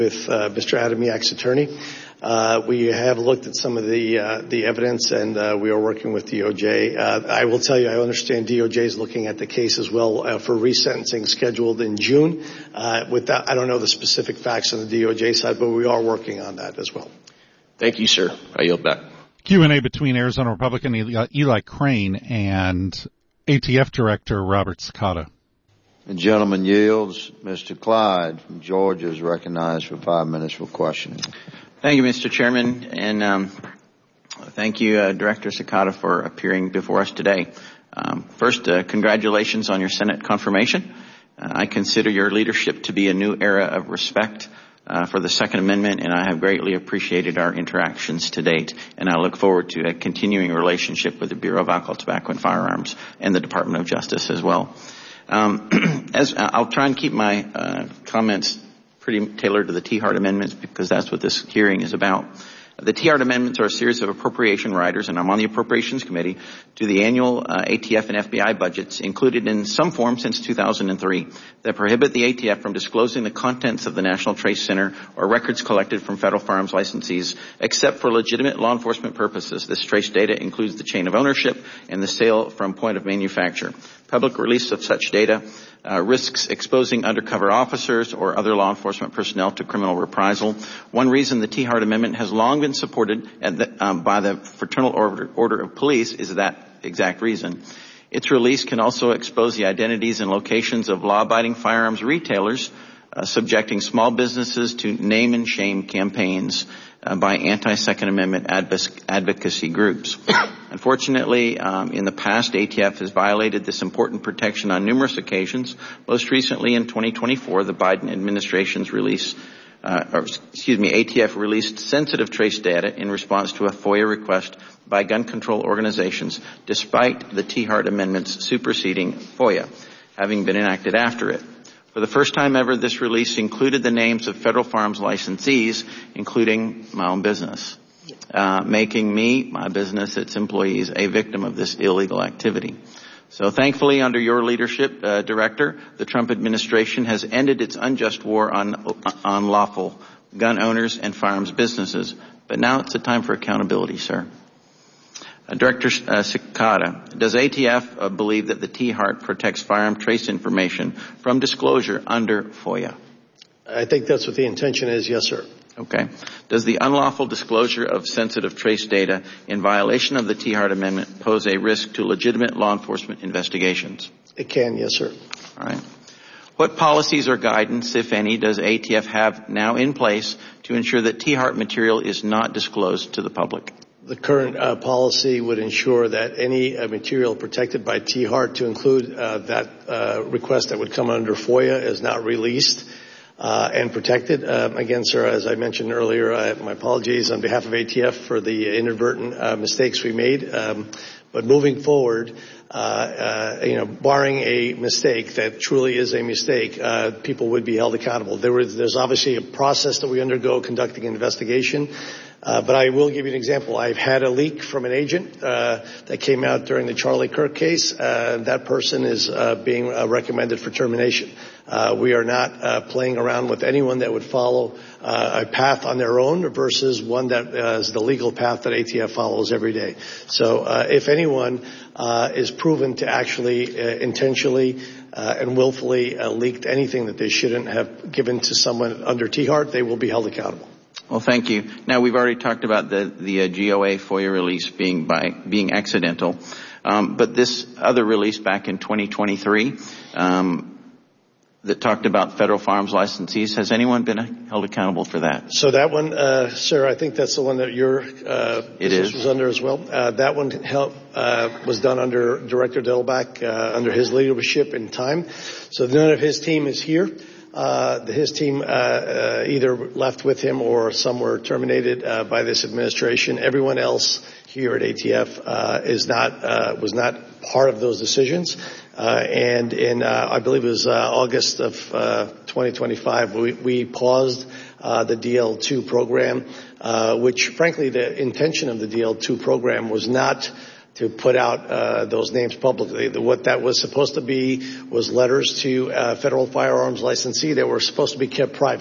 with Mr. Adamiak's attorney. We have looked at some of the evidence, and we are working with DOJ. I will tell you, I understand DOJ is looking at the case as well for resentencing scheduled in June. With that, I don't know the specific facts on the DOJ side, but we are working on that as well. Thank you, sir. I yield back. Q&A between Arizona Republican Eli Crane and ATF Director Robert Cicada. The gentleman yields. Mr. Clyde from Georgia is recognized for 5 minutes for questioning. Thank you, Mr. Chairman, and thank you, Director Cicada, for appearing before us today. First, congratulations on your Senate confirmation. I consider your leadership to be a new era of respect for the Second Amendment, and I have greatly appreciated our interactions to date, and I look forward to a continuing relationship with the Bureau of Alcohol, Tobacco, and Firearms and the Department of Justice as well. As I'll try and keep my comments pretty tailored to the Tiahrt amendments because that's what this hearing is about. The Tiahrt amendments are a series of appropriation riders, and I'm on the Appropriations Committee, to the annual ATF and FBI budgets included in some form since 2003 that prohibit the ATF from disclosing the contents of the National Trace Center or records collected from federal firearms licensees except for legitimate law enforcement purposes. This trace data includes the chain of ownership and the sale from point of manufacture. Public release of such data risks exposing undercover officers or other law enforcement personnel to criminal reprisal. One reason the Tiahrt Amendment has long been supported by the Fraternal Order of Police is that exact reason. Its release can also expose the identities and locations of law-abiding firearms retailers, subjecting small businesses to name-and-shame campaigns by anti-Second Amendment advocacy groups. Unfortunately, in the past, ATF has violated this important protection on numerous occasions. Most recently, in 2024, the Biden administration's ATF released sensitive trace data in response to a FOIA request by gun control organizations, despite the Tiahrt Amendment's superseding FOIA having been enacted after it. For the first time ever, this release included the names of federal firearms licensees, including my own business, making me, my business, its employees, a victim of this illegal activity. So thankfully, under your leadership, Director, the Trump administration has ended its unjust war on lawful gun owners and firearms businesses. But now it's a time for accountability, sir. Director Cicada, does ATF believe that the Tiahrt protects firearm trace information from disclosure under FOIA? I think that's what the intention is, yes, sir. Okay. Does the unlawful disclosure of sensitive trace data in violation of the Tiahrt Amendment pose a risk to legitimate law enforcement investigations? It can, yes, sir. All right. What policies or guidance, if any, does ATF have now in place to ensure that Tiahrt material is not disclosed to the public? The current policy would ensure that any material protected by Tiahrt, to include that request that would come under FOIA, is not released and protected. Again, sir, as I mentioned earlier, my apologies on behalf of ATF for the inadvertent mistakes we made. But moving forward, barring a mistake that truly is a mistake, people would be held accountable. There's obviously a process that we undergo conducting an investigation. But I will give you an example. I've had a leak from an agent that came out during the Charlie Kirk case. That person is being recommended for termination. We are not playing around with anyone that would follow a path on their own versus one that is the legal path that ATF follows every day. So if anyone is proven to actually intentionally and willfully leaked anything that they shouldn't have given to someone under Tiahrt, they will be held accountable. Well, thank you. Now, we've already talked about the GOA FOIA release being accidental. But this other release back in 2023 that talked about federal firearms licensees, has anyone been held accountable for that? So that one, sir, I think that's the one that your business was under as well. That one was done under Director Delbach, under his leadership and time. So none of his team is here. His team either left with him or some were terminated by this administration. Everyone else here at ATF was not part of those decisions. And in I believe it was August of 2025, we paused the DL2 program, which frankly the intention of the DL2 program was not to put out those names publicly. What that was supposed to be was letters to federal firearms licensee that were supposed to be kept private.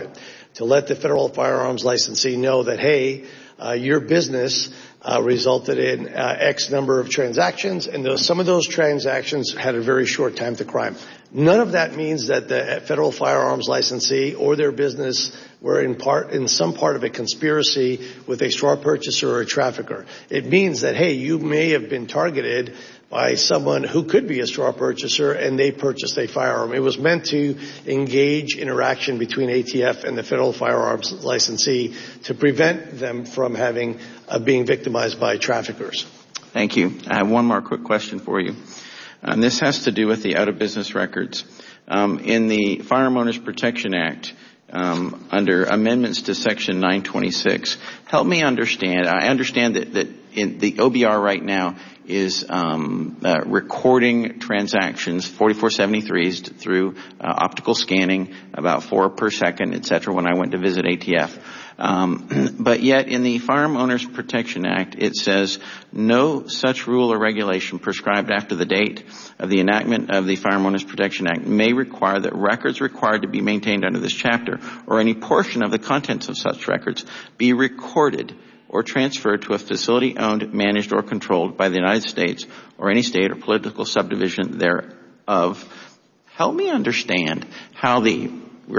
to let the federal firearms licensee know that, hey, your business resulted in X number of transactions, and some of those transactions had a very short time to crime. None of that means that the federal firearms licensee or their business were in some part of a conspiracy with a straw purchaser or a trafficker. It means that, hey, you may have been targeted by someone who could be a straw purchaser, and they purchased a firearm. It was meant to engage interaction between ATF and the federal firearms licensee to prevent them from being victimized by traffickers. Thank you. I have one more quick question for you. This has to do with the out-of-business records. In the Firearm Owners Protection Act, under amendments to Section 926, help me understand. I understand that in the OBR right now is recording transactions, 4473s through optical scanning, about 4 per second, et cetera, when I went to visit ATF. But yet in the Firearm Owners Protection Act, it says no such rule or regulation prescribed after the date of the enactment of the Firearm Owners Protection Act may require that records required to be maintained under this chapter or any portion of the contents of such records be recorded or transferred to a facility owned, managed, or controlled by the United States or any state or political subdivision thereof. Help me understand how the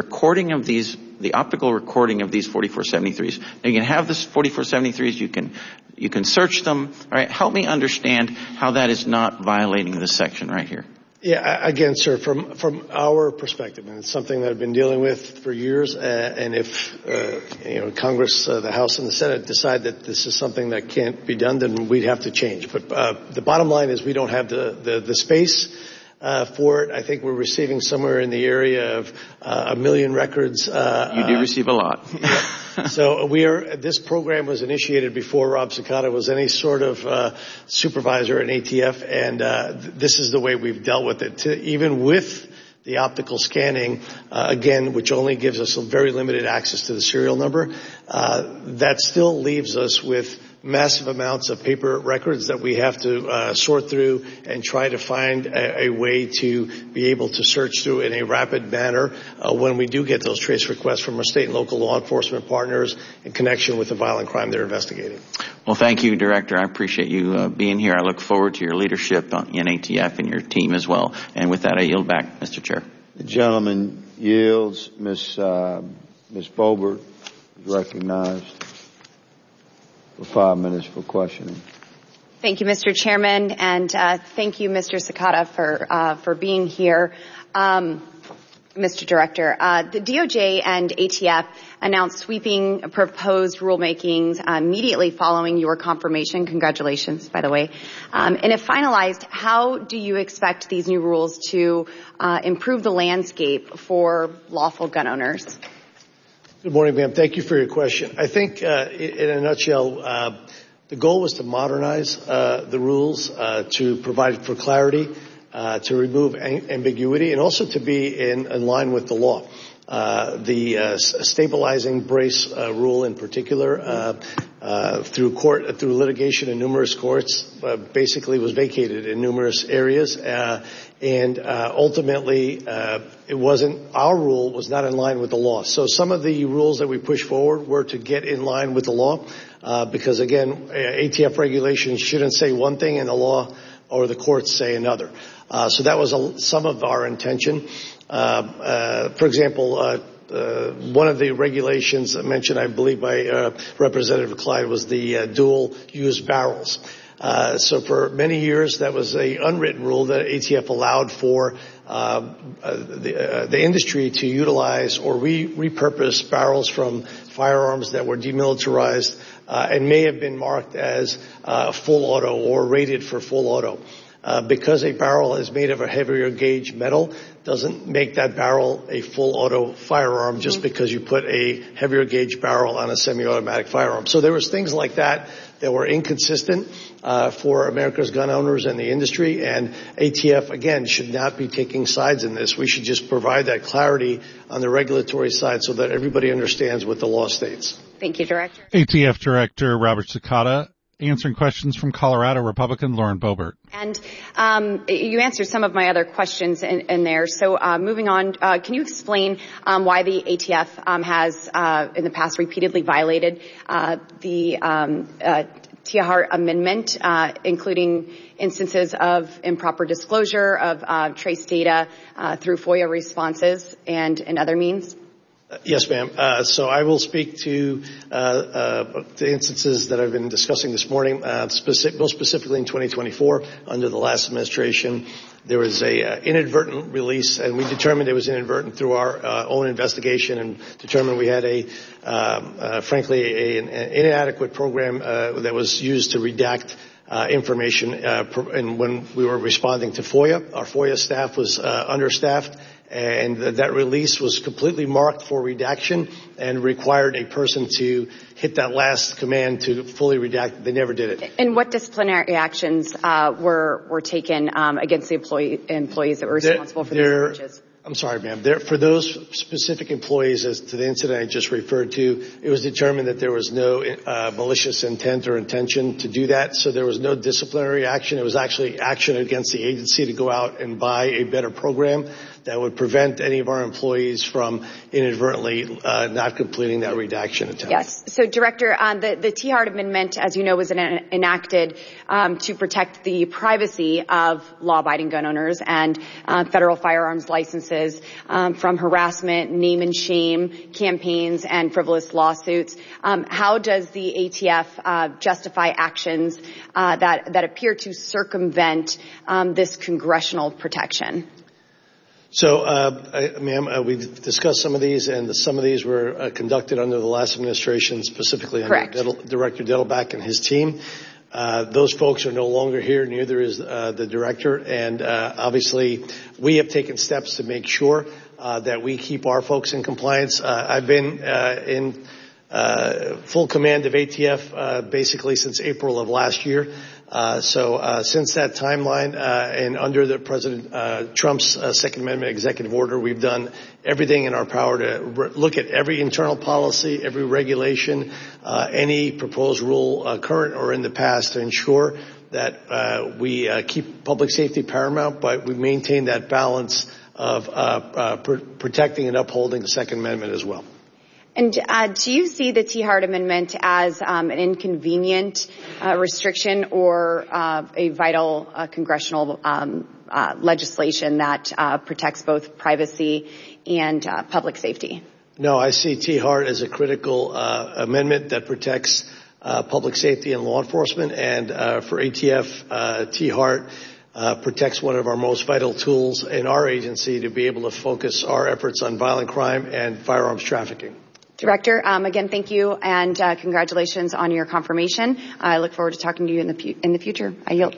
optical recording of these 4473s. Now you can have this 4473s, you can search them. All right, help me understand how that is not violating this section right here. Yeah, again, sir, from our perspective, and it's something that I've been dealing with for years, and if Congress, the House and the Senate decide that this is something that can't be done, then we'd have to change. But the bottom line is we don't have the space for it. I think we're receiving somewhere in the area of 1 million records. You do receive a lot. So this program was initiated before Rob Cicada was any sort of supervisor in ATF, and this is the way we've dealt with it. Even with the optical scanning, again, which only gives us a very limited access to the serial number, that still leaves us with massive amounts of paper records that we have to sort through and try to find a way to be able to search through in a rapid manner when we do get those trace requests from our state and local law enforcement partners in connection with the violent crime they're investigating. Well, thank you, Director. I appreciate you being here. I look forward to your leadership in ATF and your team as well. And with that, I yield back, Mr. Chair. The gentleman yields. Ms. Boebert is recognized for 5 minutes for questioning. Thank you, Mr. Chairman, and thank you, Mr. Cicada, for being here. Mr. Director, the DOJ and ATF announced sweeping proposed rulemakings immediately following your confirmation. Congratulations, by the way. And if finalized, how do you expect these new rules to improve the landscape for lawful gun owners? Good morning, ma'am. Thank you for your question. I think, in a nutshell, the goal was to modernize the rules, to provide for clarity, to remove ambiguity, and also to be in line with the law. The stabilizing brace rule, in particular, through litigation in numerous courts, basically was vacated in numerous areas, and ultimately, our rule was not in line with the law. So some of the rules that we pushed forward were to get in line with the law, because again, ATF regulations shouldn't say one thing and the law or the courts say another. So that was some of our intention. For example, one of the regulations mentioned, I believe, by Representative Clyde was the dual-use barrels. So for many years, that was an unwritten rule that ATF allowed for the industry to utilize or repurpose barrels from firearms that were demilitarized and may have been marked as full auto or rated for full auto. Because a barrel is made of a heavier gauge metal doesn't make that barrel a full auto firearm just because you put a heavier gauge barrel on a semi-automatic firearm. So there was things like that were inconsistent for America's gun owners and the industry, and ATF, again, should not be taking sides in this. We should just provide that clarity on the regulatory side so that everybody understands what the law states. Thank you, Director. ATF Director Robert Cicada. answering questions from Colorado Republican Lauren Boebert. And you answered some of my other questions in there. So moving on, can you explain why the ATF has in the past repeatedly violated the Tiahrt Amendment, including instances of improper disclosure of trace data through FOIA responses and other means? Yes, ma'am. So I will speak to the instances that I've been discussing this morning, most specifically in 2024 under the last administration. There was a inadvertent release, and we determined it was inadvertent through our own investigation and determined we had frankly, an inadequate program that was used to redact information. And when we were responding to FOIA, our FOIA staff was understaffed, and that release was completely marked for redaction and required a person to hit that last command to fully redact. They never did it. And what disciplinary actions were taken against the employees that were responsible for these breaches? I'm sorry, ma'am. For those specific employees, as to the incident I just referred to, it was determined that there was no malicious intent or intention to do that, so there was no disciplinary action. It was actually action against the agency to go out and buy a better program that would prevent any of our employees from inadvertently not completing that redaction attempt. Yes. So, Director, the Tiahrt Amendment, as you know, was enacted to protect the privacy of law-abiding gun owners and federal firearms licenses from harassment, name and shame campaigns, and frivolous lawsuits. How does the ATF justify actions that appear to circumvent this congressional protection? So, ma'am, we've discussed some of these, and some of these were conducted under the last administration, specifically under Director Dettelbach and his team. Those folks are no longer here, neither is the director, and obviously we have taken steps to make sure that we keep our folks in compliance. I've been in full command of ATF basically since April of last year. So since that timeline and under the President Trump's Second Amendment executive order, we've done everything in our power to look at every internal policy, every regulation, any proposed rule, current or in the past, to ensure that we keep public safety paramount, but we maintain that balance of protecting and upholding the Second Amendment as well. And do you see the Tiahrt Amendment as an inconvenient restriction or a vital congressional legislation that protects both privacy and public safety? No, I see Tiahrt as a critical amendment that protects public safety and law enforcement. And for ATF, Tiahrt protects one of our most vital tools in our agency to be able to focus our efforts on violent crime and firearms trafficking. Director, again, thank you, and congratulations on your confirmation. I look forward to talking to you in the future. I yield.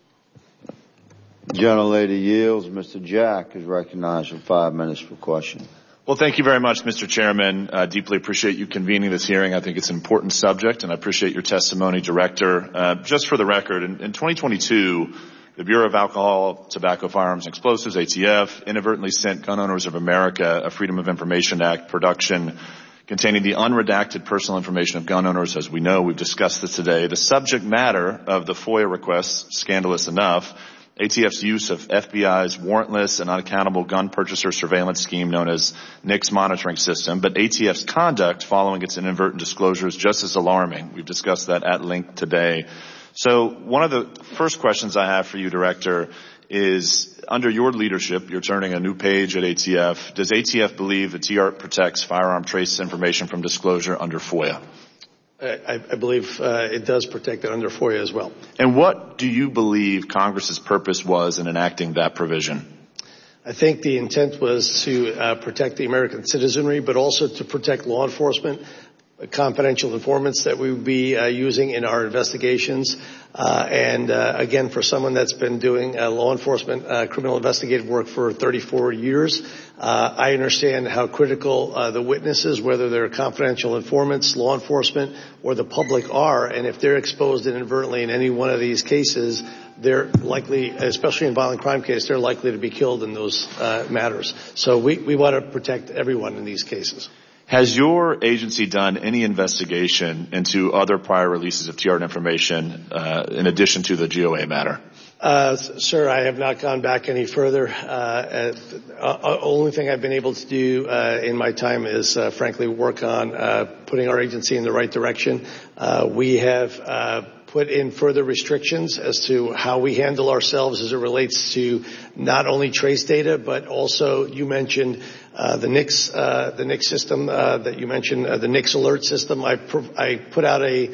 The gentlelady yields. Mr. Jack is recognized for 5 minutes for question. Well, thank you very much, Mr. Chairman. Deeply appreciate you convening this hearing. I think it's an important subject, and I appreciate your testimony, Director. Just for the record, in 2022, the Bureau of Alcohol, Tobacco, Firearms, and Explosives, ATF, inadvertently sent Gun Owners of America a Freedom of Information Act production containing the unredacted personal information of gun owners. As we know, we've discussed this today. The subject matter of the FOIA request, scandalous enough, ATF's use of FBI's warrantless and unaccountable gun purchaser surveillance scheme known as NICS monitoring system, but ATF's conduct following its inadvertent disclosure is just as alarming. We've discussed that at length today. So one of the first questions I have for you, Director, is under your leadership, you're turning a new page at ATF. Does ATF believe that Tiahrt protects firearm trace information from disclosure under FOIA? I believe it does protect it under FOIA as well. And what do you believe Congress's purpose was in enacting that provision? I think the intent was to protect the American citizenry, but also to protect law enforcement, confidential informants that we would be using in our investigations. And again, for someone that's been doing law enforcement criminal investigative work for 34 years, I understand how critical the witnesses, whether they're confidential informants, law enforcement, or the public are. And if they're exposed inadvertently in any one of these cases, they're likely, especially in violent crime cases, they're likely to be killed in those matters. So we want to protect everyone in these cases. Has your agency done any investigation into other prior releases of TR information in addition to the GOA matter? Sir, I have not gone back any further. Only thing I've been able to do in my time is, frankly, work on putting our agency in the right direction. We have put in further restrictions as to how we handle ourselves as it relates to not only trace data, but also you mentioned the NICS system that you mentioned, the NICS alert system. I put out a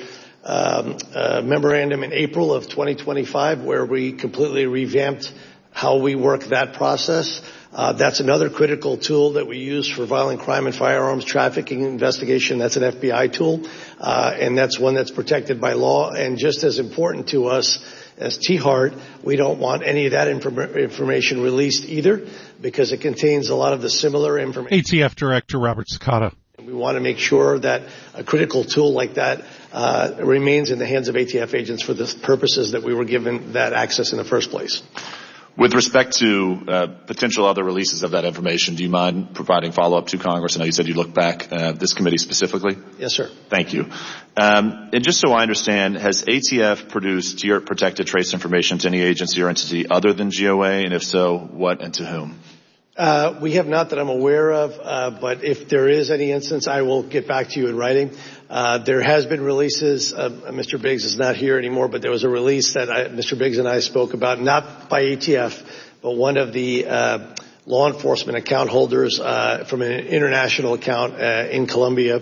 memorandum in April of 2025 where we completely revamped how we work that process. That's another critical tool that we use for violent crime and firearms trafficking investigation. That's an FBI tool, and that's one that's protected by law. And just as important to us as THART, we don't want any of that information released either, because it contains a lot of the similar information. ATF Director Robert Sakata. We want to make sure that a critical tool like that remains in the hands of ATF agents for the purposes that we were given that access in the first place. With respect to potential other releases of that information, do you mind providing follow-up to Congress? I know you said you looked back at this committee specifically. Yes, sir. Thank you. And just so I understand, has ATF produced TR-protected trace information to any agency or entity other than GOA? And if so, what and to whom? We have not that I'm aware of, but if there is any instance, I will get back to you in writing. There has been releases. Mr. Biggs is not here anymore, but there was a release that Mr. Biggs and I spoke about, not by ATF, but one of the law enforcement account holders from an international account in Colombia.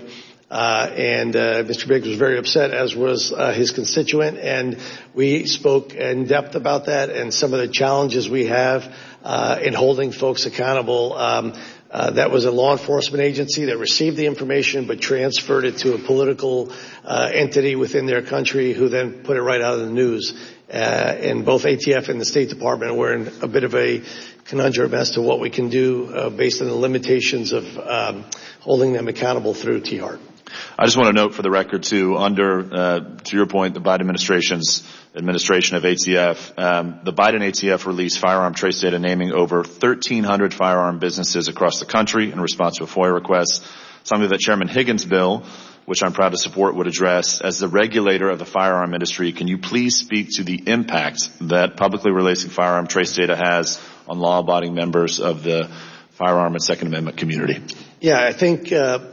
And Mr. Biggs was very upset, as was his constituent, and we spoke in depth about that and some of the challenges we have in holding folks accountable. That was a law enforcement agency that received the information but transferred it to a political entity within their country, who then put it right out of the news. And both ATF and the State Department were in a bit of a conundrum as to what we can do based on the limitations of holding them accountable through THART. I just want to note for the record, too, to your point, the Biden administration's administration of ATF, the Biden ATF released firearm trace data naming over 1,300 firearm businesses across the country in response to a FOIA request, something that Chairman Higgins' bill, which I'm proud to support, would address. As the regulator of the firearm industry, can you please speak to the impact that publicly releasing firearm trace data has on law-abiding members of the firearm and Second Amendment community? Yeah, I think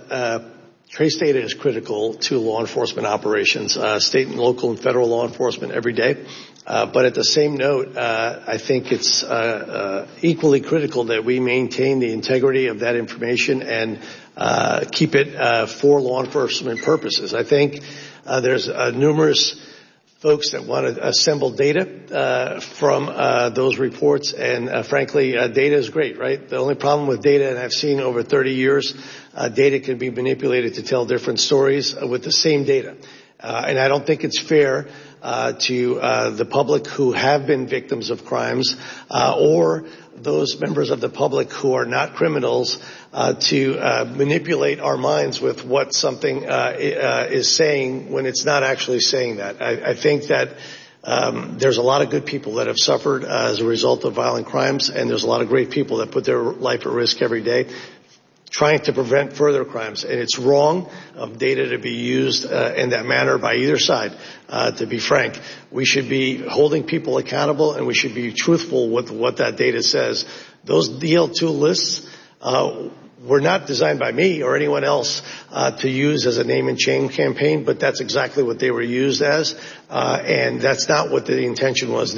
trace data is critical to law enforcement operations, state and local and federal law enforcement every day. But at the same note, I think it's equally critical that we maintain the integrity of that information and keep it for law enforcement purposes. I think there's numerous folks that want to assemble data from those reports, and frankly, data is great, right? The only problem with data, and I've seen over 30 years, data can be manipulated to tell different stories with the same data. And I don't think it's fair to the public who have been victims of crimes or those members of the public who are not criminals to manipulate our minds with what something is saying when it's not actually saying that. I think that there's a lot of good people that have suffered as a result of violent crimes, and there's a lot of great people that put their life at risk every day trying to prevent further crimes. And it's wrong of data to be used in that manner by either side. To be frank, we should be holding people accountable, and we should be truthful with what that data says. Those DL2 lists were not designed by me or anyone else to use as a name and shame campaign, but that's exactly what they were used as, and that's not what the intention was.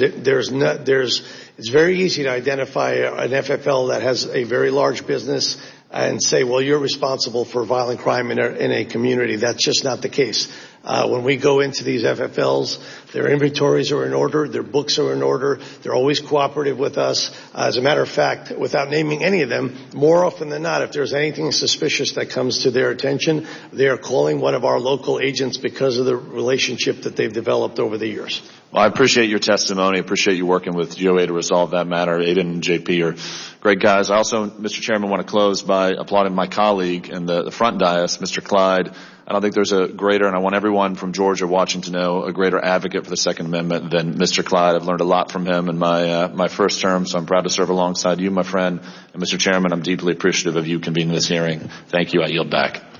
It's very easy to identify an FFL that has a very large business and say, well, you're responsible for violent crime in a community. That's just not the case. When we go into these FFLs, their inventories are in order, their books are in order, they're always cooperative with us. As a matter of fact, without naming any of them, more often than not, if there's anything suspicious that comes to their attention, they are calling one of our local agents because of the relationship that they've developed over the years. Well, I appreciate your testimony. I appreciate you working with GOA to resolve that matter. Aiden and JP are great guys. I also, Mr. Chairman, want to close by applauding my colleague in the front dais, Mr. Clyde. I don't think there's a greater, and I want everyone from Georgia watching to know, a greater advocate for the Second Amendment than Mr. Clyde. I've learned a lot from him in my first term, so I'm proud to serve alongside you, my friend. And Mr. Chairman, I'm deeply appreciative of you convening this hearing. Thank you. I yield back.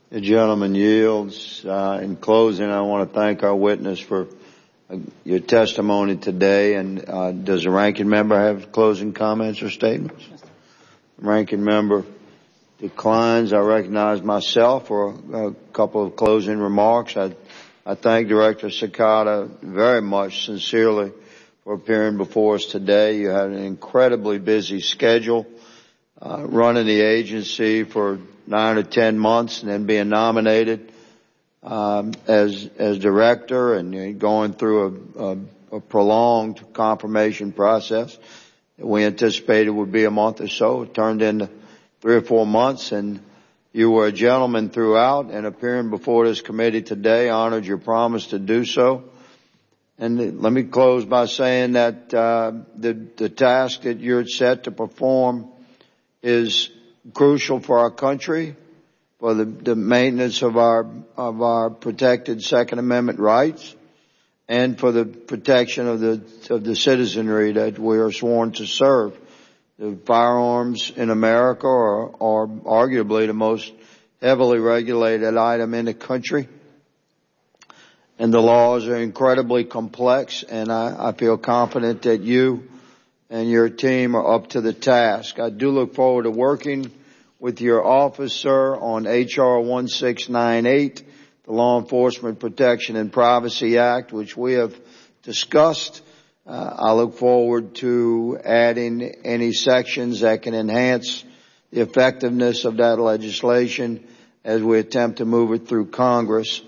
The gentleman yields. In closing, I want to thank our witness for your testimony today. And does the ranking member have closing comments or statements? Ranking member declines. I recognize myself for a couple of closing remarks. I thank Director Sakata very much sincerely for appearing before us today. You had an incredibly busy schedule, running the agency for 9 or 10 months and then being nominated as director and going through a prolonged confirmation process that we anticipated would be a month or so. It turned into 3 or 4 months, and you were a gentleman throughout, and appearing before this committee today honored your promise to do so. And let me close by saying that the task that you're set to perform is crucial for our country, for the maintenance of our protected Second Amendment rights, and for the protection of the citizenry that we are sworn to serve. The firearms in America are arguably the most heavily regulated item in the country. And the laws are incredibly complex, and I feel confident that you and your team are up to the task. I do look forward to working with your officer on H.R. 1698, the Law Enforcement Protection and Privacy Act, which we have discussed. I look forward to adding any sections that can enhance the effectiveness of that legislation as we attempt to move it through Congress.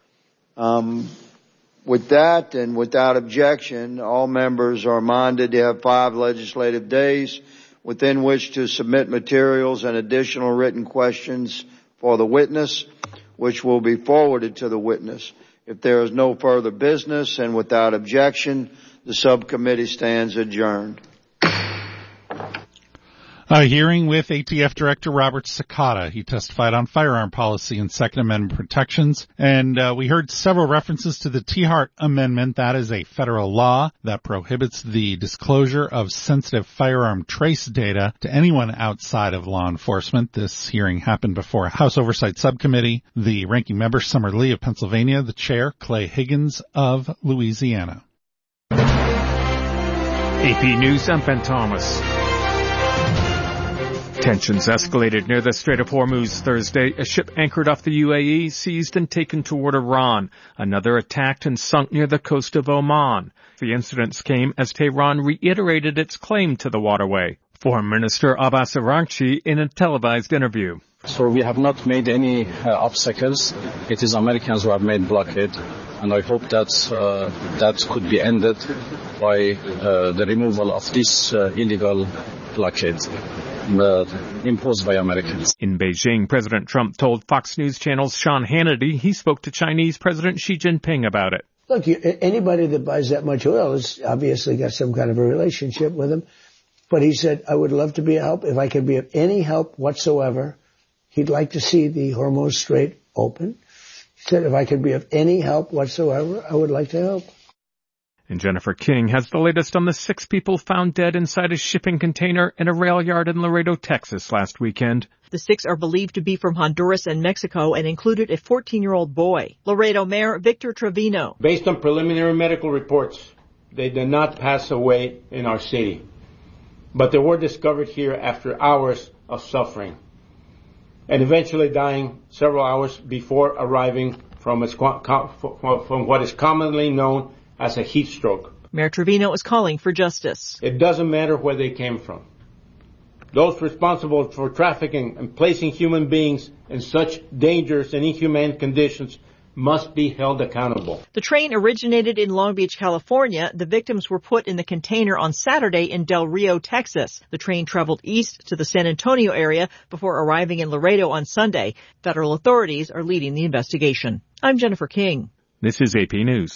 With that and without objection, all members are reminded to have 5 legislative days within which to submit materials and additional written questions for the witness, which will be forwarded to the witness. If there is no further business and without objection, the subcommittee stands adjourned. A hearing with ATF Director Robert Sakata. He testified on firearm policy and Second Amendment protections. And we heard several references to the Tiahrt Amendment. That is a federal law that prohibits the disclosure of sensitive firearm trace data to anyone outside of law enforcement. This hearing happened before a House Oversight Subcommittee. The ranking member, Summer Lee of Pennsylvania. The chair, Clay Higgins of Louisiana. AP News, I'm Ben Thomas. Tensions escalated near the Strait of Hormuz Thursday. A ship anchored off the UAE seized and taken toward Iran. Another attacked and sunk near the coast of Oman. The incidents came as Tehran reiterated its claim to the waterway. Foreign Minister Abbas Araghchi in a televised interview. So we have not made any obstacles. It is Americans who have made blockade, and I hope that could be ended by the removal of this illegal blockade imposed by Americans. In Beijing, President Trump told Fox News Channel's Sean Hannity he spoke to Chinese President Xi Jinping about it. Look, anybody that buys that much oil has obviously got some kind of a relationship with him. But he said, I would love to be a help. If I could be of any help whatsoever, he'd like to see the Hormuz Strait open. He said, if I could be of any help whatsoever, I would like to help. And Jennifer King has the latest on the 6 people found dead inside a shipping container in a rail yard in Laredo, Texas last weekend. The 6 are believed to be from Honduras and Mexico and included a 14-year-old boy. Laredo Mayor Victor Trevino. Based on preliminary medical reports, they did not pass away in our city, but they were discovered here after hours of suffering and eventually dying several hours before arriving from what is commonly known as a heat stroke. Mayor Trevino is calling for justice. It doesn't matter where they came from. Those responsible for trafficking and placing human beings in such dangerous and inhumane conditions must be held accountable. The train originated in Long Beach, California. The victims were put in the container on Saturday in Del Rio, Texas. The train traveled east to the San Antonio area before arriving in Laredo on Sunday. Federal authorities are leading the investigation. I'm Jennifer King. This is AP News.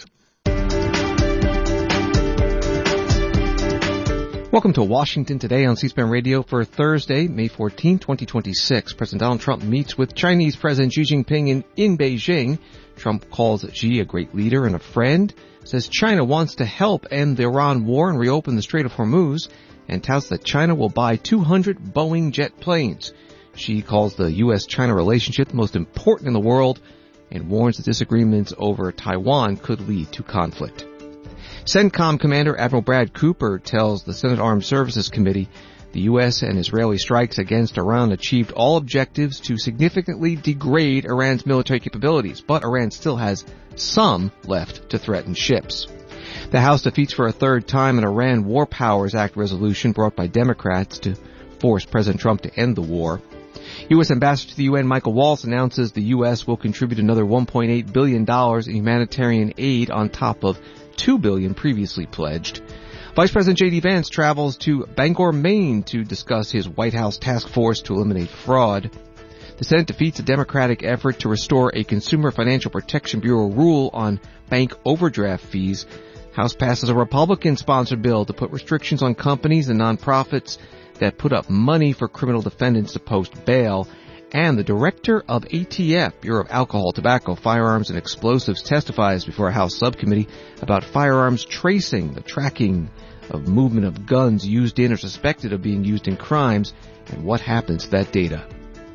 Welcome to Washington Today on C-SPAN Radio for Thursday, May 14, 2026. President Donald Trump meets with Chinese President Xi Jinping in Beijing. Trump calls Xi a great leader and a friend, says China wants to help end the Iran war and reopen the Strait of Hormuz, and touts that China will buy 200 Boeing jet planes. Xi calls the U.S.-China relationship the most important in the world and warns that disagreements over Taiwan could lead to conflict. CENTCOM Commander Admiral Brad Cooper tells the Senate Armed Services Committee the U.S. and Israeli strikes against Iran achieved all objectives to significantly degrade Iran's military capabilities, but Iran still has some left to threaten ships. The House defeats for a third time an Iran War Powers Act resolution brought by Democrats to force President Trump to end the war. U.S. Ambassador to the UN Michael Waltz announces the U.S. will contribute another $1.8 billion in humanitarian aid on top of $2 billion previously pledged. Vice President J.D. Vance travels to Bangor, Maine to discuss his White House task force to eliminate fraud. The Senate defeats a Democratic effort to restore a Consumer Financial Protection Bureau rule on bank overdraft fees. House passes a Republican-sponsored bill to put restrictions on companies and nonprofits that put up money for criminal defendants to post bail. And the director of ATF, Bureau of Alcohol, Tobacco, Firearms, and Explosives, testifies before a House subcommittee about firearms tracing, the tracking of movement of guns used in or suspected of being used in crimes, and what happens to that data.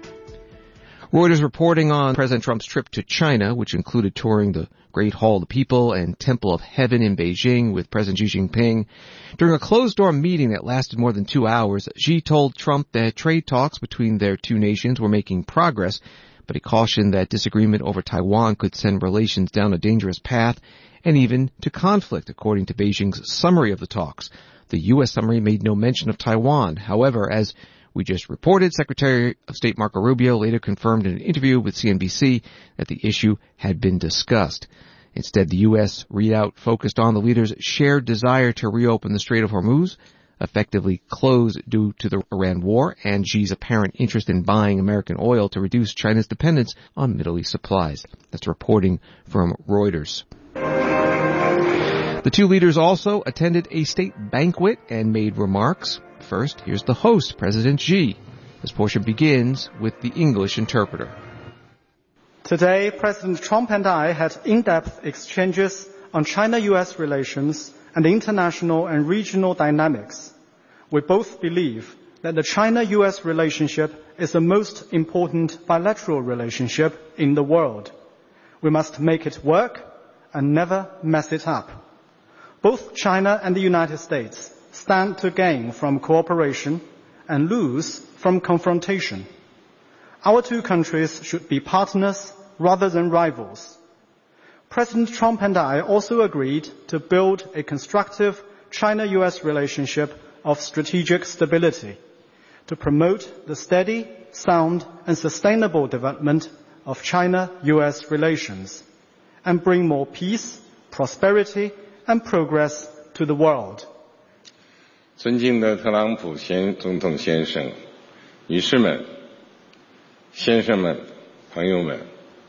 Reuters reporting on President Trump's trip to China, which included touring the Great Hall of the People and Temple of Heaven in Beijing with President Xi Jinping. During a closed-door meeting that lasted more than 2 hours, Xi told Trump that trade talks between their two nations were making progress, but he cautioned that disagreement over Taiwan could send relations down a dangerous path and even to conflict, according to Beijing's summary of the talks. The U.S. summary made no mention of Taiwan. However, as we just reported, Secretary of State Marco Rubio later confirmed in an interview with CNBC that the issue had been discussed. Instead, the U.S. readout focused on the leaders' shared desire to reopen the Strait of Hormuz, effectively closed due to the Iran war, and Xi's apparent interest in buying American oil to reduce China's dependence on Middle East supplies. That's reporting from Reuters. The two leaders also attended a state banquet and made remarks. First, here's the host, President Xi. This portion begins with the English interpreter. Today, President Trump and I had in-depth exchanges on China-U.S. relations and international and regional dynamics. We both believe that the China-U.S. relationship is the most important bilateral relationship in the world. We must make it work and never mess it up. Both China and the United States stand to gain from cooperation and lose from confrontation. Our two countries should be partners rather than rivals. President Trump and I also agreed to build a constructive China-U.S. relationship of strategic stability to promote the steady, sound, and sustainable development of China-U.S. relations and bring more peace, prosperity, and progress to the world. 尊敬的特朗普总统先生、女士们、先生们、朋友们，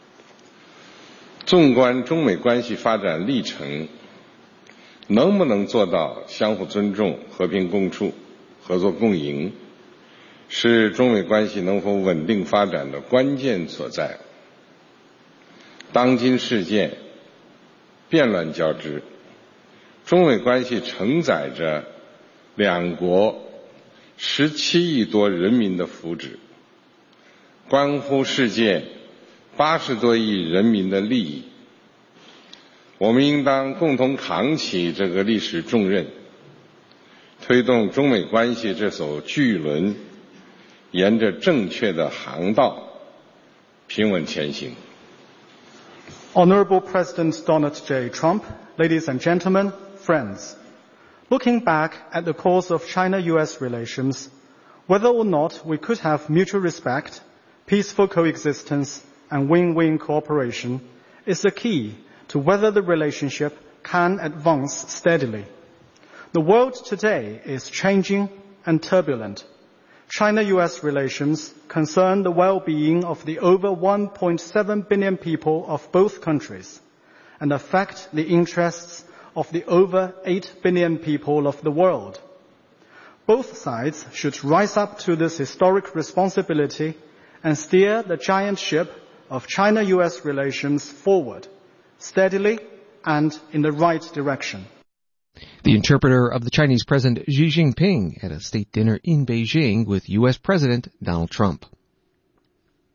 纵观中美关系发展历程，能不能做到相互尊重、和平共处、合作共赢，是中美关系能否稳定发展的关键所在。当今世界变乱交织，中美关系承载着两国17亿多人民的福祉，关乎世界80多亿人民的利益。我们应当共同扛起这个历史重任，推动中美关系这艘巨轮沿着正确的航道平稳前行。 Honorable President Donald J. Trump, ladies and gentlemen, friends. Looking back at the course of China-U.S. relations, whether or not we could have mutual respect, peaceful coexistence, and win-win cooperation is the key to whether the relationship can advance steadily. The world today is changing and turbulent. China-U.S. relations concern the well-being of the over 1.7 billion people of both countries and affect the interests of the over 8 billion people of the world. Both sides should rise up to this historic responsibility and steer the giant ship of China-U.S. relations forward, steadily and in the right direction. The interpreter of the Chinese President Xi Jinping at a state dinner in Beijing with U.S. President Donald Trump.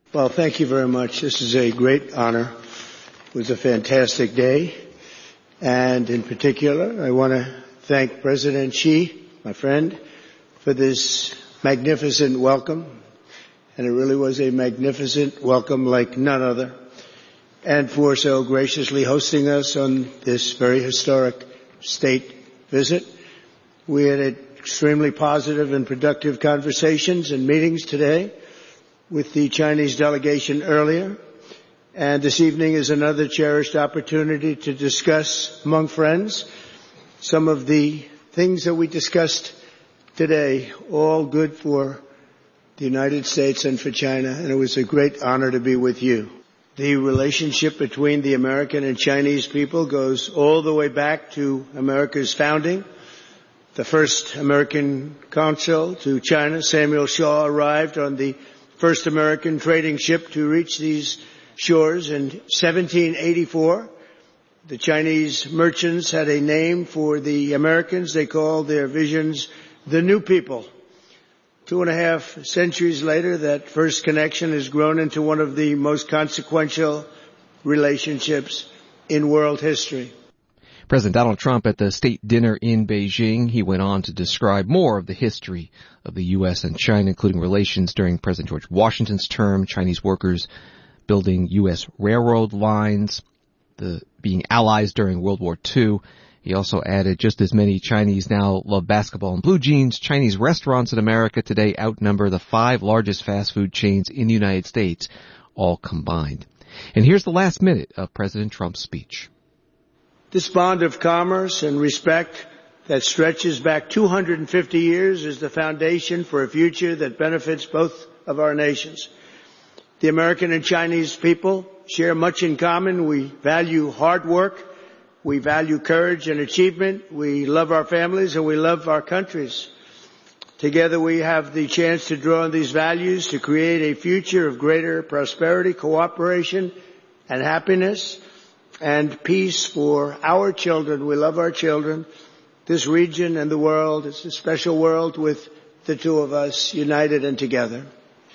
Well, thank you very much. This is a great honor. It was a fantastic day. And in particular, I want to thank President Xi, my friend, for this magnificent welcome. And it really was a magnificent welcome like none other. And for so graciously hosting us on this very historic state visit. We had extremely positive and productive conversations and meetings today with the Chinese delegation earlier. And this evening is another cherished opportunity to discuss among friends some of the things that we discussed today, all good for the United States and for China. And it was a great honor to be with you. The relationship between the American and Chinese people goes all the way back to America's founding. The first American consul to China, Samuel Shaw, arrived on the first American trading ship to reach these shores in 1784. The Chinese merchants had a name for the Americans. They called their visions the New People. 2.5 centuries later, that first connection has grown into one of the most consequential relationships in world history. President Donald Trump at the state dinner in Beijing, he went on to describe more of the history of the U.S. and China, including relations during President George Washington's term, Chinese workers building U.S. railroad lines, being allies during World War II. He also added just as many Chinese now love basketball and blue jeans. Chinese restaurants in America today outnumber the 5 largest fast food chains in the United States, all combined. And here's the last minute of President Trump's speech. This bond of commerce and respect that stretches back 250 years is the foundation for a future that benefits both of our nations. The American and Chinese people share much in common. We value hard work. We value courage and achievement. We love our families and we love our countries. Together we have the chance to draw on these values to create a future of greater prosperity, cooperation, and happiness. And peace for our children. We love our children, this region and the world. It's a special world with the two of us united and together.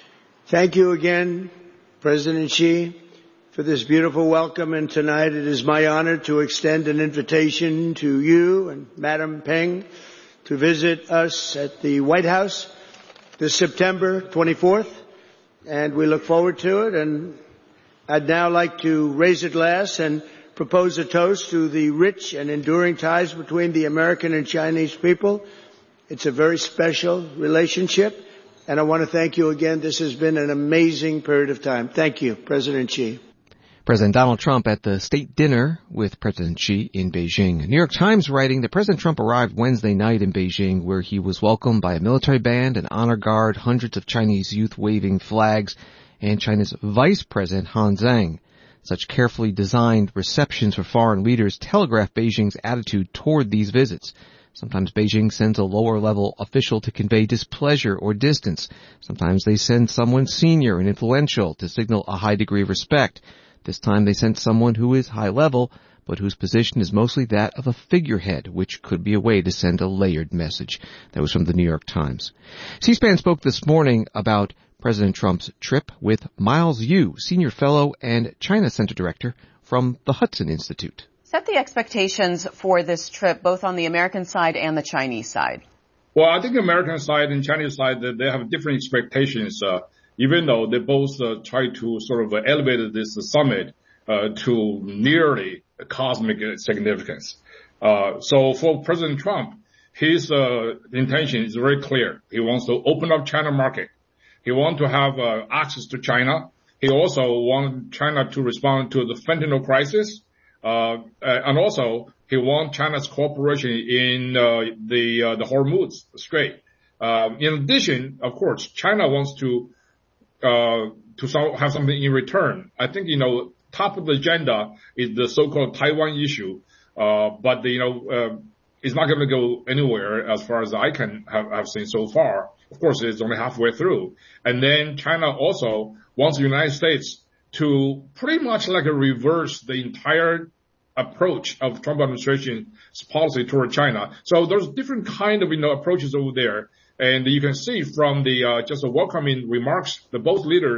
Thank you again, President Xi, for this beautiful welcome. And tonight it is my honor to extend an invitation to you and Madam Peng to visit us at the White House this September 24th. And we look forward to it. And I'd now like to raise a glass and propose a toast to the rich and enduring ties between the American and Chinese people. It's a very special relationship, and I want to thank you again. This has been an amazing period of time. Thank you, President Xi. President Donald Trump at the state dinner with President Xi in Beijing. New York Times writing that President Trump arrived Wednesday night in Beijing, where he was welcomed by a military band, an honor guard, hundreds of Chinese youth waving flags, and China's Vice President Han Zheng. Such carefully designed receptions for foreign leaders telegraph Beijing's attitude toward these visits. Sometimes Beijing sends a lower-level official to convey displeasure or distance. Sometimes they send someone senior and influential to signal a high degree of respect. This time they sent someone who is high-level, but whose position is mostly that of a figurehead, which could be a way to send a layered message. That was from the New York Times. C-SPAN spoke this morning about President Trump's trip with Miles Yu, Senior Fellow and China Center Director from the Hudson Institute. Set the expectations for this trip, both on the American side and the Chinese side. Well, I think the American side and Chinese side, they have different expectations, even though they both try to sort of elevate this summit to nearly cosmic significance. So for President Trump, his intention is very clear. He wants to open up China market. He wants to have access to China. He also wants China to respond to the fentanyl crisis. And also he wants China's cooperation in the Hormuz Strait. In addition, of course, China wants to have something in return. I think, top of the agenda is the so-called Taiwan issue. But it's not going to go anywhere as far as I can have seen so far. Of course, it's only halfway through. And then China also wants the United States to pretty much like reverse the entire approach of Trump administration's policy toward China. So there's different kind of, approaches over there. And you can see from the, just the welcoming remarks that both leaders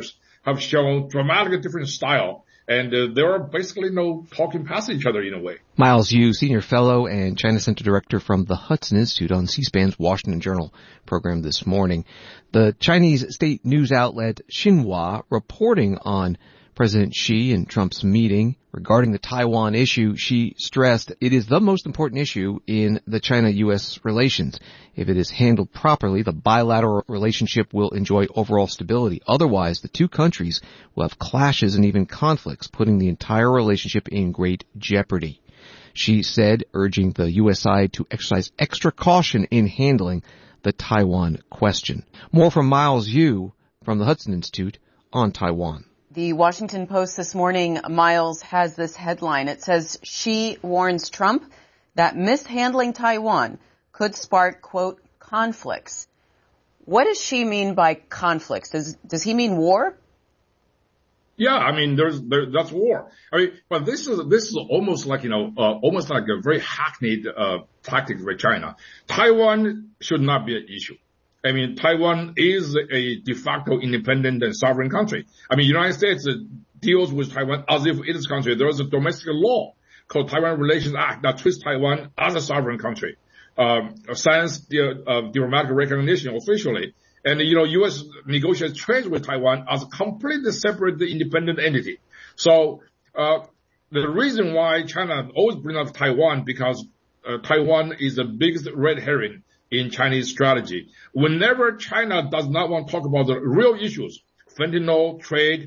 have shown dramatically different style. And there are basically no talking past each other in a way. Miles Yu, Senior Fellow and China Center Director from the Hudson Institute on C-SPAN's Washington Journal program this morning. The Chinese state news outlet Xinhua reporting on President Xi and Trump's meeting regarding the Taiwan issue. She stressed it is the most important issue in the China-U.S. relations. If it is handled properly, the bilateral relationship will enjoy overall stability. Otherwise, the two countries will have clashes and even conflicts, putting the entire relationship in great jeopardy. She said, urging the U.S. side to exercise extra caution in handling the Taiwan question. More from Miles Yu from the Hudson Institute on Taiwan. The Washington Post this morning, Miles, has this headline. It says, Xi warns Trump that mishandling Taiwan could spark, quote, conflicts. What does Xi mean by conflicts? Does he mean war? Yeah, I mean, that's war. I mean, but this is almost like, almost like a very hackneyed, tactic by China. Taiwan should not be an issue. I mean, Taiwan is a de facto independent and sovereign country. I mean, the United States deals with Taiwan as if it is a country. There is a domestic law called Taiwan Relations Act that treats Taiwan as a sovereign country, since the diplomatic recognition officially. And, U.S. negotiates trade with Taiwan as a completely separate independent entity. So, the reason why China always brings up Taiwan because Taiwan is the biggest red herring in Chinese strategy. Whenever China does not want to talk about the real issues, fentanyl, trade,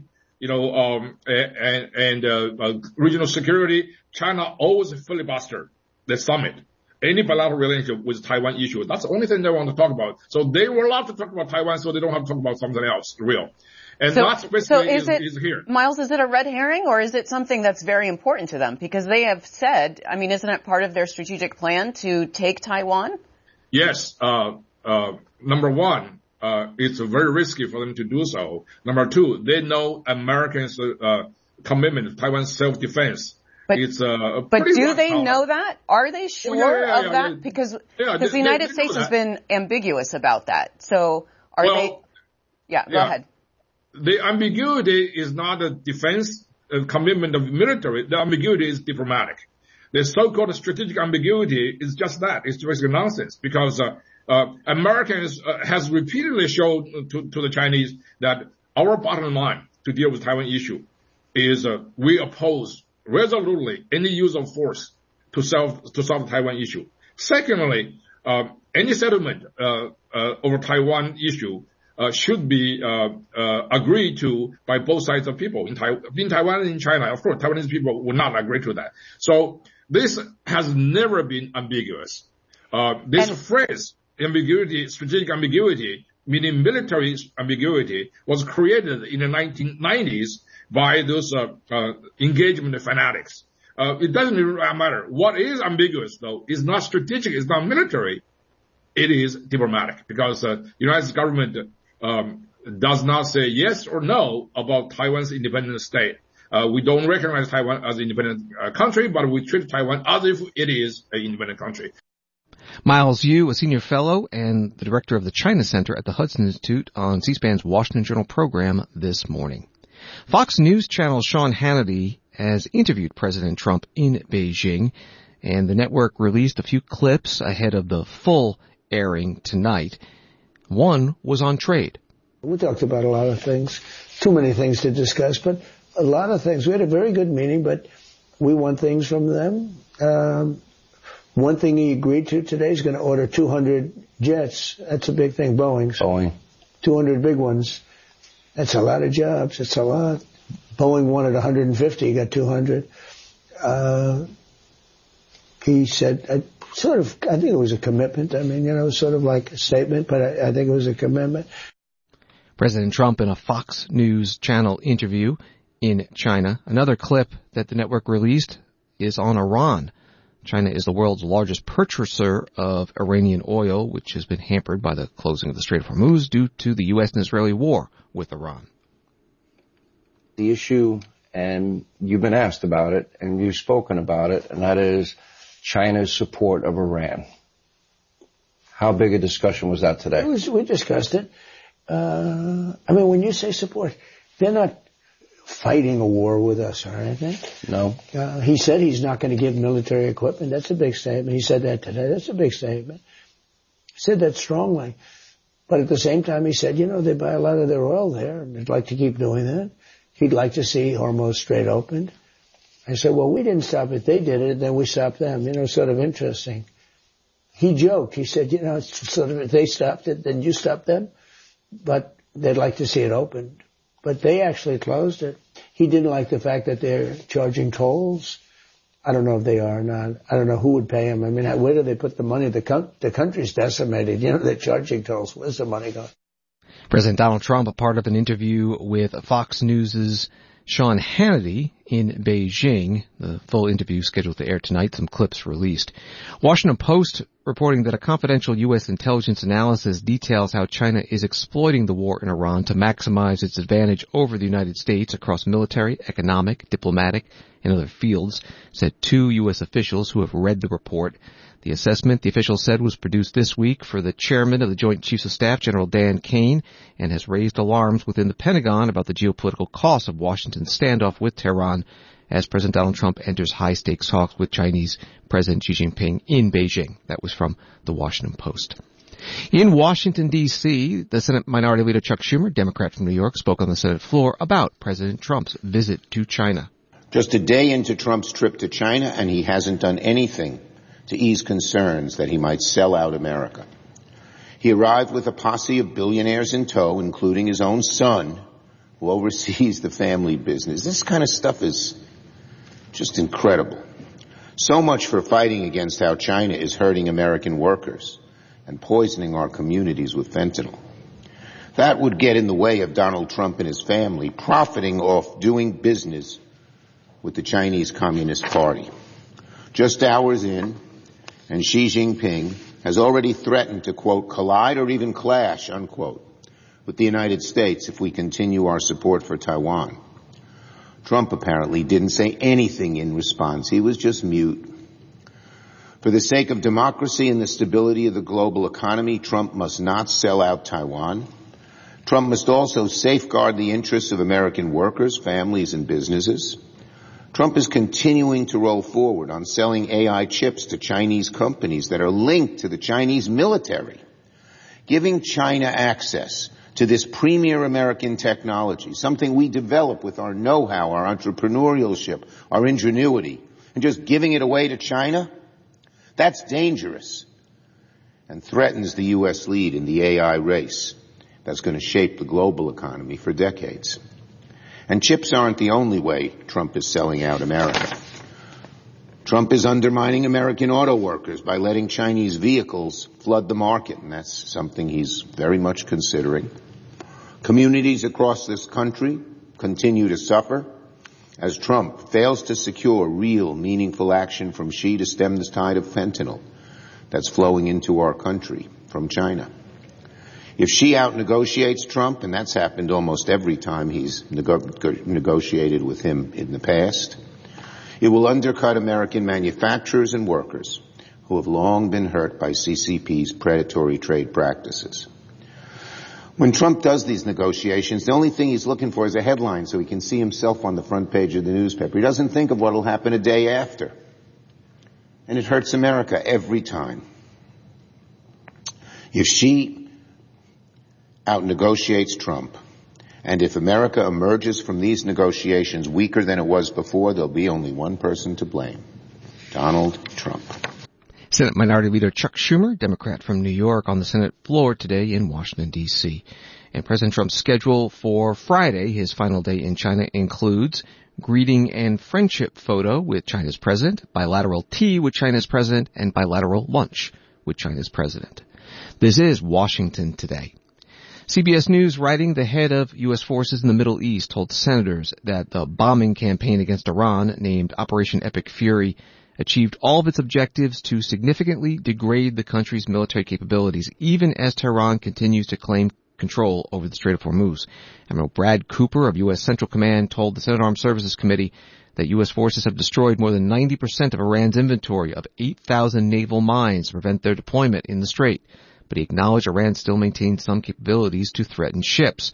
regional security, China always filibuster the summit. Any bilateral relationship with Taiwan issue. That's the only thing they want to talk about. So they were allowed to talk about Taiwan, so they don't have to talk about something else, real. And that's basically is here. Miles, is it a red herring or is it something that's very important to them? Because they have said, I mean, isn't it part of their strategic plan to take Taiwan? Yes. Number one, it's very risky for them to do so. Number two, they know Americans' commitment to Taiwan's self-defense. But do they know that? Are they sure of that? Because the United States has been ambiguous about that. So are they? Yeah, go ahead. The ambiguity is not a defense commitment of military. The ambiguity is diplomatic. The so-called strategic ambiguity is just that. It's basically nonsense because Americans has repeatedly shown to the Chinese that our bottom line to deal with Taiwan issue is we oppose resolutely any use of force to solve the Taiwan issue. Secondly, any settlement over Taiwan issue should be agreed to by both sides of people in Taiwan and in China. Of course, Taiwanese people will not agree to that. So this has never been ambiguous. This phrase, ambiguity, strategic ambiguity, meaning military ambiguity, was created in the 1990s by those engagement fanatics. It doesn't really matter. What is ambiguous, though, is not strategic, it's not military. It is diplomatic, because the United States government does not say yes or no about Taiwan's independent state. We don't recognize Taiwan as an independent country, but we treat Taiwan as if it is an independent country. Miles Yu, a senior fellow and the director of the China Center at the Hudson Institute on C-SPAN's Washington Journal program this morning. Fox News Channel's Sean Hannity has interviewed President Trump in Beijing, and the network released a few clips ahead of the full airing tonight. One was on trade. We talked about a lot of things, too many things to discuss, but a lot of things. We had a very good meeting, but we want things from them. One thing he agreed to today is going to order 200 jets. That's a big thing, Boeing. 200 big ones. That's a lot of jobs. It's a lot. Boeing wanted 150. He got 200. He said, I think it was a commitment. I mean, sort of like a statement, but I think it was a commitment. President Trump in a Fox News Channel interview in China. Another clip that the network released is on Iran. China is the world's largest purchaser of Iranian oil, which has been hampered by the closing of the Strait of Hormuz due to the U.S. and Israeli war with Iran. The issue, and you've been asked about it, and you've spoken about it, and that is China's support of Iran. How big a discussion was that today? We discussed it. When you say support, They're not fighting a war with us or anything. No. He said he's not going to give military equipment. That's a big statement. He said that today. That's a big statement. He said that strongly. But at the same time, he said, they buy a lot of their oil there, and they'd like to keep doing that. He'd like to see Hormuz Strait opened. I said, well, we didn't stop it. They did it, and then we stopped them. Sort of interesting. He joked. He said, it's sort of, if they stopped it, then you stopped them. But they'd like to see it opened. But they actually closed it. He didn't like the fact that they're charging tolls. I don't know if they are or not. I don't know who would pay them. I mean, where do they put the money? The country's decimated. They're charging tolls. Where's the money going? President Donald Trump, a part of an interview with Fox News' Sean Hannity in Beijing. The full interview scheduled to air tonight. Some clips released. Washington Post reporting that a confidential U.S. intelligence analysis details how China is exploiting the war in Iran to maximize its advantage over the United States across military, economic, diplomatic, and other fields, said two U.S. officials who have read the report. The assessment, the official said, was produced this week for the chairman of the Joint Chiefs of Staff, General Dan Kane, and has raised alarms within the Pentagon about the geopolitical cost of Washington's standoff with Tehran as President Donald Trump enters high-stakes talks with Chinese President Xi Jinping in Beijing. That was from the Washington Post. In Washington, D.C., the Senate Minority Leader Chuck Schumer, Democrat from New York, spoke on the Senate floor about President Trump's visit to China. Just a day into Trump's trip to China, and he hasn't done anything to ease concerns that he might sell out America. He arrived with a posse of billionaires in tow, including his own son, who oversees the family business. This kind of stuff is just incredible. So much for fighting against how China is hurting American workers and poisoning our communities with fentanyl. That would get in the way of Donald Trump and his family profiting off doing business with the Chinese Communist Party. Just hours in, and Xi Jinping has already threatened to, quote, collide or even clash, unquote, with the United States if we continue our support for Taiwan. Trump apparently didn't say anything in response. He was just mute. For the sake of democracy and the stability of the global economy, Trump must not sell out Taiwan. Trump must also safeguard the interests of American workers, families, and businesses. Trump is continuing to roll forward on selling AI chips to Chinese companies that are linked to the Chinese military, giving China access to this premier American technology, something we develop with our know-how, our entrepreneurship, our ingenuity, and just giving it away to China? That's dangerous and threatens the U.S. lead in the AI race that's going to shape the global economy for decades. And chips aren't the only way Trump is selling out America. Trump is undermining American auto workers by letting Chinese vehicles flood the market, and that's something he's very much considering. Communities across this country continue to suffer as Trump fails to secure real, meaningful action from Xi to stem the tide of fentanyl that's flowing into our country from China. If Xi out-negotiates Trump, and that's happened almost every time he's negotiated with him in the past, it will undercut American manufacturers and workers who have long been hurt by CCP's predatory trade practices. When Trump does these negotiations, the only thing he's looking for is a headline so he can see himself on the front page of the newspaper. He doesn't think of what will happen a day after. And it hurts America every time. If Xi out-negotiates Trump, and if America emerges from these negotiations weaker than it was before, there'll be only one person to blame: Donald Trump. Senate Minority Leader Chuck Schumer, Democrat from New York, on the Senate floor today in Washington, D.C. And President Trump's schedule for Friday, his final day in China, includes greeting and friendship photo with China's president, bilateral tea with China's president, and bilateral lunch with China's president. This is Washington Today. CBS News, writing, the head of U.S. forces in the Middle East told senators that the bombing campaign against Iran, named Operation Epic Fury, achieved all of its objectives to significantly degrade the country's military capabilities, even as Tehran continues to claim control over the Strait of Hormuz. Admiral Brad Cooper of U.S. Central Command told the Senate Armed Services Committee that U.S. forces have destroyed more than 90% of Iran's inventory of 8,000 naval mines to prevent their deployment in the Strait. But he acknowledged Iran still maintains some capabilities to threaten ships.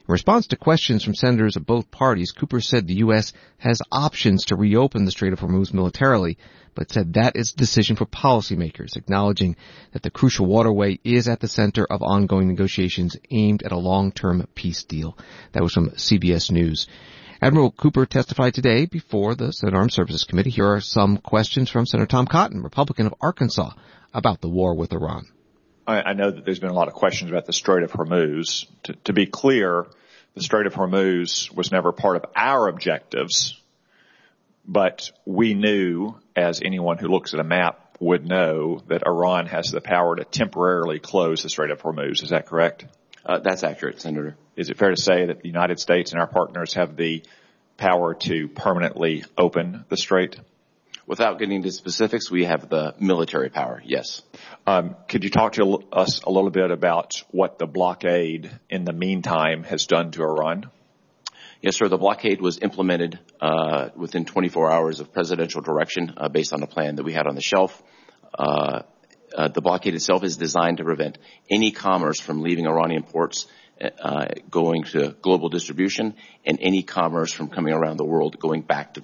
In response to questions from senators of both parties, Cooper said the U.S. has options to reopen the Strait of Hormuz militarily, but said that is a decision for policymakers, acknowledging that the crucial waterway is at the center of ongoing negotiations aimed at a long-term peace deal. That was from CBS News. Admiral Cooper testified today before the Senate Armed Services Committee. Here are some questions from Senator Tom Cotton, Republican of Arkansas, about the war with Iran. I know that there's been a lot of questions about the Strait of Hormuz. To be clear, the Strait of Hormuz was never part of our objectives, but we knew, as anyone who looks at a map would know, that Iran has the power to temporarily close the Strait of Hormuz. Is that correct? That's accurate, Senator. Is it fair to say that the United States and our partners have the power to permanently open the strait? Without getting into specifics, we have the military power, yes. Could you talk to us a little bit about what the blockade in the meantime has done to Iran? Yes, sir. The blockade was implemented within 24 hours of presidential direction based on a plan that we had on the shelf. The blockade itself is designed to prevent any commerce from leaving Iranian ports going to global distribution, and any commerce from coming around the world going back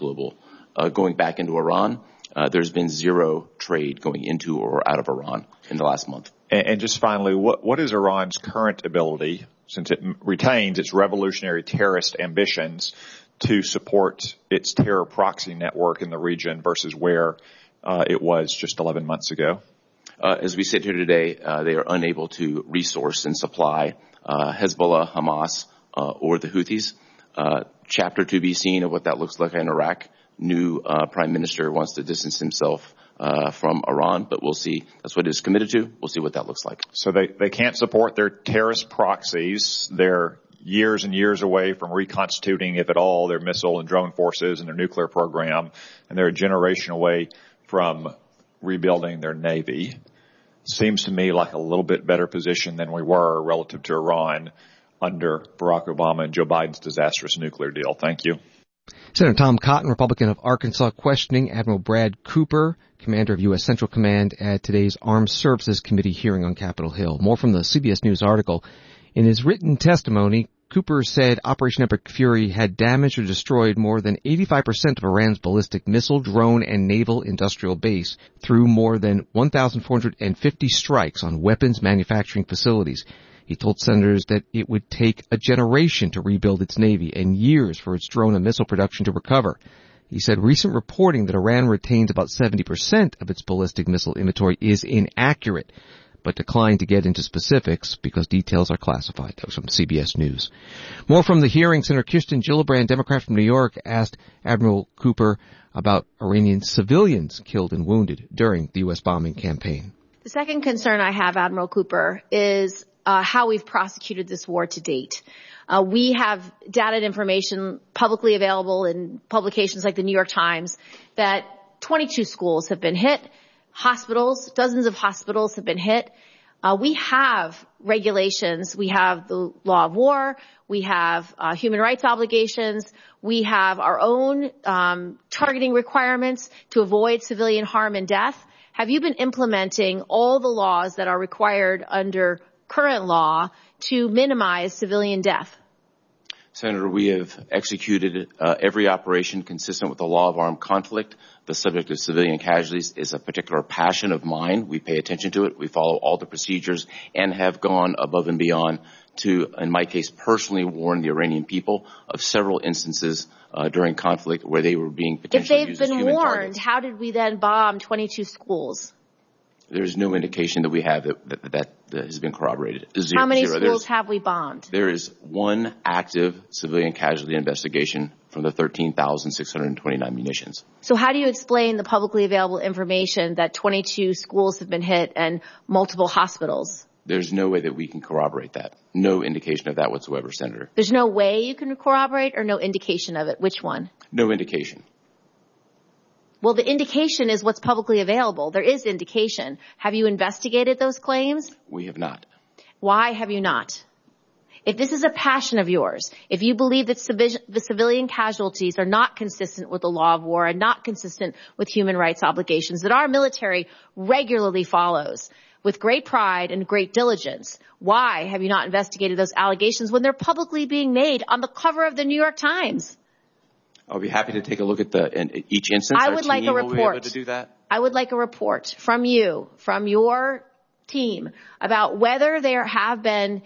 into Iran. There's been zero trade going into or out of Iran in the last month. And just finally, what is Iran's current ability, since it retains its revolutionary terrorist ambitions, to support its terror proxy network in the region versus where it was just 11 months ago? As we sit here today, they are unable to resource and supply Hezbollah, Hamas, or the Houthis. Chapter to be seen of what that looks like in Iraq. New prime minister wants to distance himself from Iran, but we'll see. That's what it is committed to. We'll see what that looks like. So they can't support their terrorist proxies. They're years and years away from reconstituting, if at all, their missile and drone forces and their nuclear program, and they're a generation away from rebuilding their navy. Seems to me like a little bit better position than we were relative to Iran under Barack Obama and Joe Biden's disastrous nuclear deal. Thank you. Senator Tom Cotton, Republican of Arkansas, questioning Admiral Brad Cooper, commander of U.S. Central Command, at today's Armed Services Committee hearing on Capitol Hill. More from the CBS News article. In his written testimony, Cooper said Operation Epic Fury had damaged or destroyed more than 85% of Iran's ballistic missile, drone, and naval industrial base through more than 1,450 strikes on weapons manufacturing facilities. He told senators that it would take a generation to rebuild its navy and years for its drone and missile production to recover. He said recent reporting that Iran retains about 70% of its ballistic missile inventory is inaccurate, but declined to get into specifics because details are classified. That was from CBS News. More from the hearing, Senator Kirsten Gillibrand, Democrat from New York, asked Admiral Cooper about Iranian civilians killed and wounded during the U.S. bombing campaign. The second concern I have, Admiral Cooper, is how we've prosecuted this war to date. We have data and information publicly available in publications like the New York Times that 22 schools have been hit. Hospitals, dozens of hospitals have been hit. We have regulations. We have the law of war. We have human rights obligations. We have our own targeting requirements to avoid civilian harm and death. Have you been implementing all the laws that are required under current law to minimize civilian death? Senator, we have executed every operation consistent with the law of armed conflict. The subject of civilian casualties is a particular passion of mine. We pay attention to it. We follow all the procedures and have gone above and beyond to, in my case, personally warn the Iranian people of several instances during conflict where they were being potentially used as human targets. If they've been warned, how did we then bomb 22 schools? There's no indication that we have that has been corroborated. How many schools have we bombed? There is one active civilian casualty investigation from the 13,629 munitions. So how do you explain the publicly available information that 22 schools have been hit and multiple hospitals? There's no way that we can corroborate that. No indication of that whatsoever, Senator. There's no way you can corroborate or no indication of it? Which one? No indication. Well, the indication is what's publicly available. There is indication. Have you investigated those claims? We have not. Why have you not? If this is a passion of yours, if you believe that the civilian casualties are not consistent with the law of war and not consistent with human rights obligations that our military regularly follows, with great pride and great diligence. Why have you not investigated those allegations when they're publicly being made on the cover of the New York Times? I'll be happy to take a look at each instance. I would like a report. Will be able to do that. I would like a report from you, from your team, about whether there have been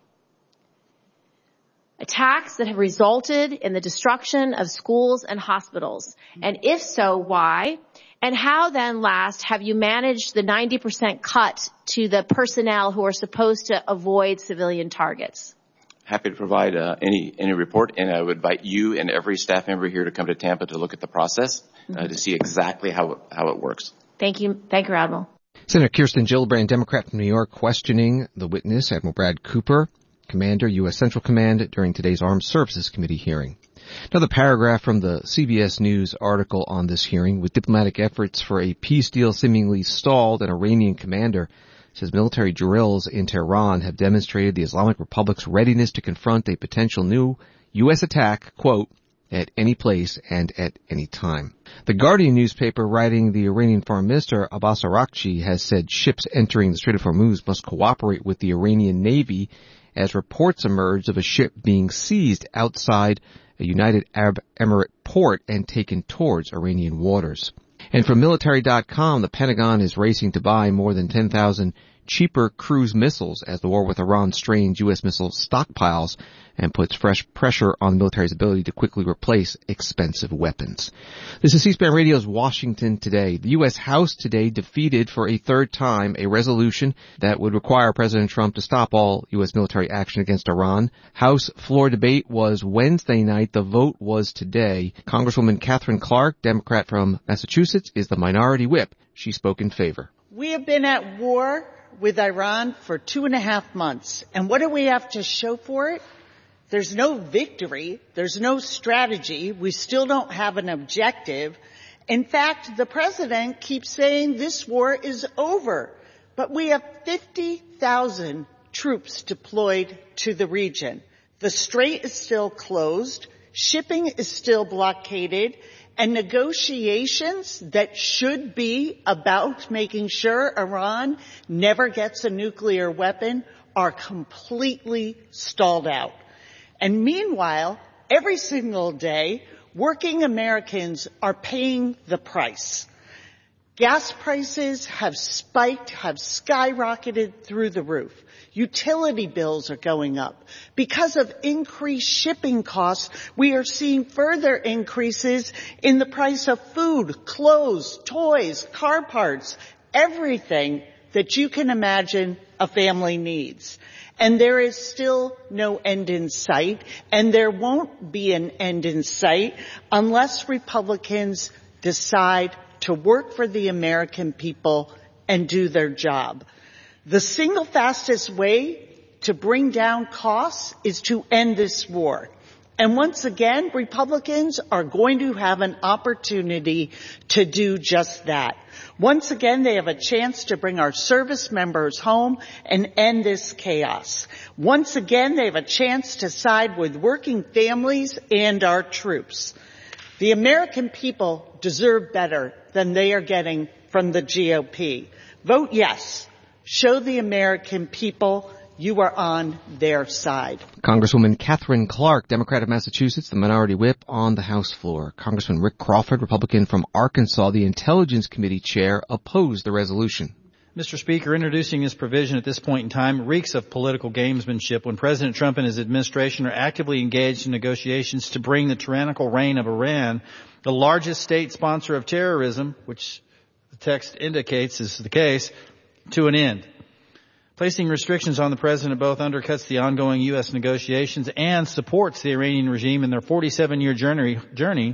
attacks that have resulted in the destruction of schools and hospitals. And if so, why? And how then, last, have you managed the 90% cut to the personnel who are supposed to avoid civilian targets? Happy to provide any report, and I would invite you and every staff member here to come to Tampa to look at the process to see exactly how it works. Thank you. Thank you, Admiral. Senator Kirsten Gillibrand, Democrat from New York, questioning the witness, Admiral Brad Cooper, Commander, U.S. Central Command, during today's Armed Services Committee hearing. Another paragraph from the CBS News article on this hearing. With diplomatic efforts for a peace deal seemingly stalled, an Iranian commander says military drills in Tehran have demonstrated the Islamic Republic's readiness to confront a potential new U.S. attack, quote, at any place and at any time. The Guardian newspaper, writing the Iranian Foreign Minister Abbas Araghchi, has said ships entering the Strait of Hormuz must cooperate with the Iranian Navy as reports emerged of a ship being seized outside a United Arab Emirate port and taken towards Iranian waters. And from military.com, the Pentagon is racing to buy more than 10,000 cheaper cruise missiles as the war with Iran strains U.S. missile stockpiles and puts fresh pressure on the military's ability to quickly replace expensive weapons. This is C-SPAN Radio's Washington Today. The U.S. House today defeated for a third time a resolution that would require President Trump to stop all U.S. military action against Iran. House floor debate was Wednesday night. The vote was today. Congresswoman Katherine Clark, Democrat from Massachusetts, is the minority whip. She spoke in favor. We have been at war with Iran for 2.5 months. And what do we have to show for it? There's no victory. There's no strategy. We still don't have an objective. In fact, the president keeps saying this war is over. But we have 50,000 troops deployed to the region. The strait is still closed. Shipping is still blockaded. And negotiations that should be about making sure Iran never gets a nuclear weapon are completely stalled out. And meanwhile, every single day, working Americans are paying the price. Gas prices have spiked, have skyrocketed through the roof. Utility bills are going up. Because of increased shipping costs, we are seeing further increases in the price of food, clothes, toys, car parts, everything that you can imagine a family needs. And there is still no end in sight, and there won't be an end in sight unless Republicans decide to work for the American people and do their job. The single fastest way to bring down costs is to end this war. And once again, Republicans are going to have an opportunity to do just that. Once again, they have a chance to bring our service members home and end this chaos. Once again, they have a chance to side with working families and our troops. The American people deserve better than they are getting from the GOP. Vote yes. Show the American people you are on their side. Congresswoman Katherine Clark, Democrat of Massachusetts, the minority whip on the House floor. Congressman Rick Crawford, Republican from Arkansas, the Intelligence Committee chair, opposed the resolution. Mr. Speaker, introducing this provision at this point in time reeks of political gamesmanship when President Trump and his administration are actively engaged in negotiations to bring the tyrannical reign of Iran, the largest state sponsor of terrorism, which the text indicates is the case, to an end. Placing restrictions on the president both undercuts the ongoing U.S. negotiations and supports the Iranian regime in their 47-year journey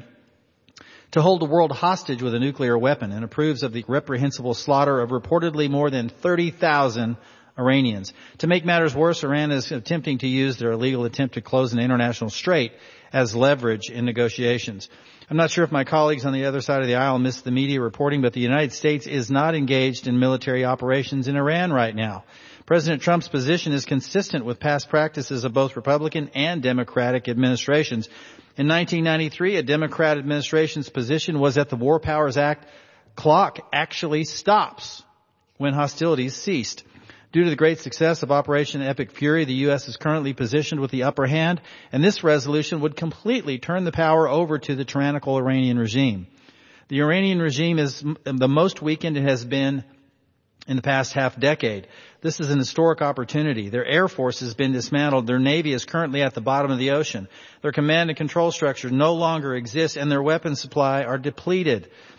to hold the world hostage with a nuclear weapon, and approves of the reprehensible slaughter of reportedly more than 30,000 Iranians. To make matters worse, Iran is attempting to use their illegal attempt to close an international strait as leverage in negotiations. I'm not sure if my colleagues on the other side of the aisle missed the media reporting, but the United States is not engaged in military operations in Iran right now. President Trump's position is consistent with past practices of both Republican and Democratic administrations. In 1993, a Democrat administration's position was that the War Powers Act clock actually stops when hostilities ceased. Due to the great success of Operation Epic Fury, the U.S. is currently positioned with the upper hand, and this resolution would completely turn the power over to the tyrannical Iranian regime. The Iranian regime is the most weakened it has been in the past half decade. This is an historic opportunity. Their air force has been dismantled. Their navy is currently at the bottom of the ocean. Their command and control structure no longer exists, and their weapons supply are depleted.